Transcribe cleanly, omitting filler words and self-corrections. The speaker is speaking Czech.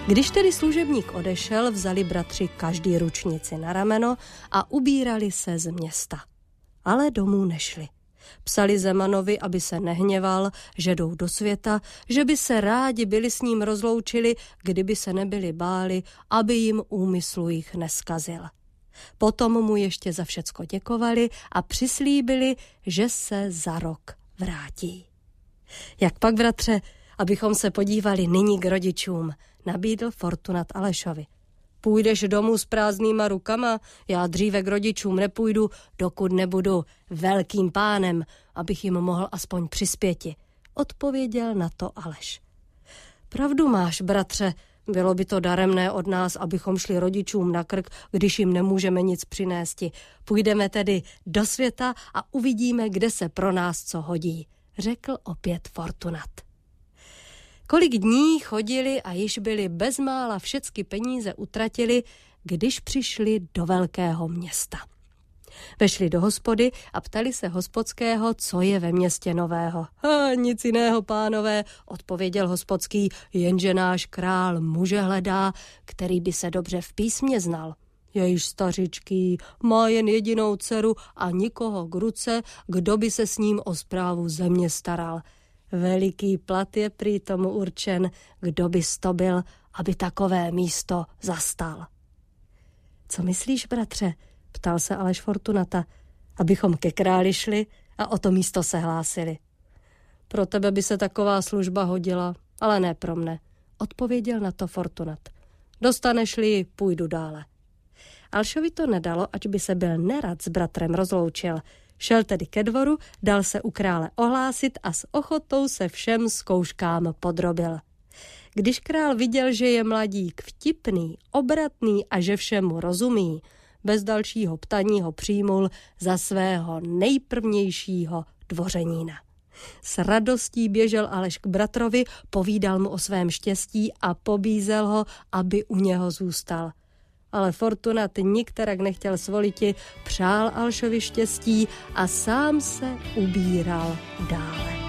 Když tedy služebník odešel, vzali bratři každý ručnici na rameno a ubírali se z města. Ale domů nešli. Psali Zemanovi, aby se nehněval, že jdou do světa, že by se rádi byli s ním rozloučili, kdyby se nebyli báli, aby jim úmyslu jich neskazil. Potom mu ještě za všecko děkovali a přislíbili, že se za rok vrátí. Jak pak, bratře, abychom se podívali nyní k rodičům, nabídl Fortunat Alešovi. Půjdeš domů s prázdnýma rukama? Já dříve k rodičům nepůjdu, dokud nebudu velkým pánem, abych jim mohl aspoň přispěti, odpověděl na to Aleš. Pravdu máš, bratře, bylo by to daremné od nás, abychom šli rodičům na krk, když jim nemůžeme nic přinésti. Půjdeme tedy do světa a uvidíme, kde se pro nás co hodí, řekl opět Fortunat. Kolik dní chodili a již byli bezmála všechny peníze utratili, když přišli do velkého města. Vešli do hospody a ptali se hospodského, co je ve městě nového. Nic jiného, pánové, odpověděl hospodský, jenže náš král muže hledá, který by se dobře v písmě znal. Je již stařičký, má jen jedinou dceru a nikoho k ruce, kdo by se s ním o správu země staral. Veliký plat je prý tomu určen, kdo bys to byl, aby takové místo zastal. Co myslíš, bratře? Ptal se Aleš Fortunata, abychom ke králi šli a o to místo se hlásili. Pro tebe by se taková služba hodila, ale ne pro mne, odpověděl na to Fortunat. Dostaneš-li, půjdu dále. Alšovi to nedalo, ať by se byl nerad s bratrem rozloučil. Šel tedy ke dvoru, dal se u krále ohlásit a s ochotou se všem zkouškám podrobil. Když král viděl, že je mladík vtipný, obratný a že všemu rozumí, bez dalšího ptaní ho přijmul za svého nejprvnějšího dvořenína. S radostí běžel Aleš k bratrovi, povídal mu o svém štěstí a pobízel ho, aby u něho zůstal. Ale Fortunat nikterak nechtěl svoliti, přál Alšovi štěstí a sám se ubíral dále.